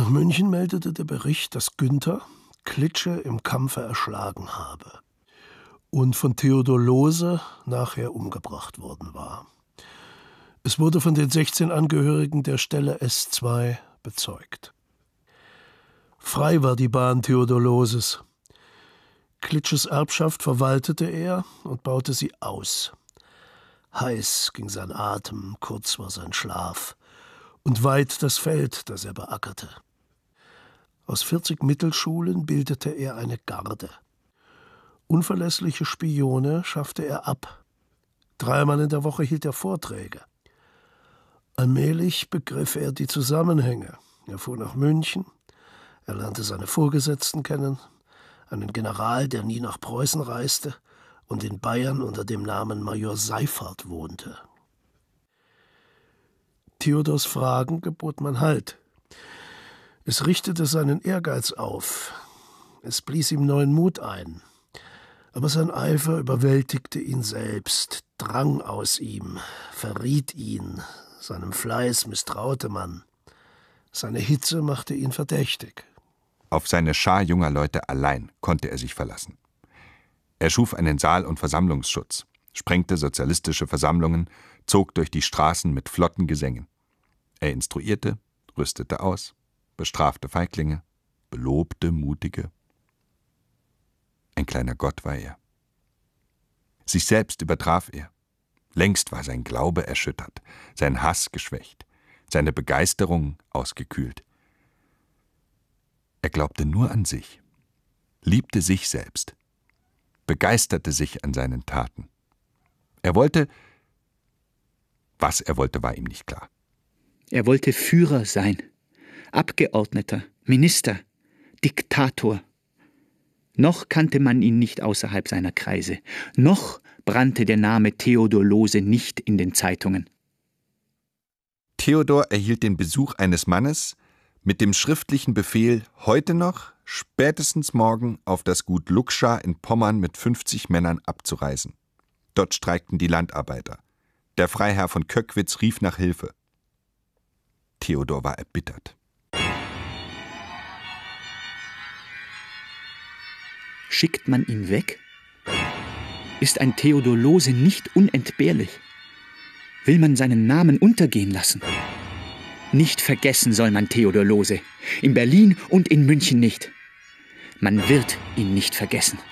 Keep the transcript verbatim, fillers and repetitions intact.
Nach München meldete der Bericht, dass Günther Klitsche im Kampfe erschlagen habe und von Theodor Lohse nachher umgebracht worden war. Es wurde von den sechzehn Angehörigen der Stelle S zwei bezeugt. Frei war die Bahn Theodor Lohses. Klitsches Erbschaft verwaltete er und baute sie aus. Heiß ging sein Atem, kurz war sein Schlaf, und weit das Feld, das er beackerte. Aus vierzig Mittelschulen bildete er eine Garde. Unverlässliche Spione schaffte er ab. Dreimal in der Woche hielt er Vorträge. Allmählich begriff er die Zusammenhänge. Er fuhr nach München, er lernte seine Vorgesetzten kennen, einen General, der nie nach Preußen reiste und in Bayern unter dem Namen Major Seyffert wohnte. Theodors Fragen gebot man Halt. Es richtete seinen Ehrgeiz auf. Es blies ihm neuen Mut ein. Aber sein Eifer überwältigte ihn selbst, drang aus ihm, verriet ihn. Seinem Fleiß misstraute man. Seine Hitze machte ihn verdächtig. Auf seine Schar junger Leute allein konnte er sich verlassen. Er schuf einen Saal- und Versammlungsschutz, sprengte sozialistische Versammlungen, zog durch die Straßen mit flotten Gesängen. Er instruierte, rüstete aus, bestrafte Feiglinge, belobte Mutige. Ein kleiner Gott war er. Sich selbst übertraf er. Längst war sein Glaube erschüttert, sein Hass geschwächt, seine Begeisterung ausgekühlt. Er glaubte nur an sich, liebte sich selbst, begeisterte sich an seinen Taten. Er wollte, was er wollte, war ihm nicht klar. Er wollte Führer sein, Abgeordneter, Minister, Diktator. Noch kannte man ihn nicht außerhalb seiner Kreise. Noch brannte der Name Theodor Lohse nicht in den Zeitungen. Theodor erhielt den Besuch eines Mannes mit dem schriftlichen Befehl, heute noch, spätestens morgen, auf das Gut Luckschar in Pommern mit fünfzig Männern abzureisen. Dort streikten die Landarbeiter. Der Freiherr von Köckwitz rief nach Hilfe. Theodor war erbittert. Schickt man ihn weg? Ist ein Theodor Lohse nicht unentbehrlich? Will man seinen Namen untergehen lassen? Nicht vergessen soll man Theodor Lohse. In Berlin und in München nicht. Man wird ihn nicht vergessen.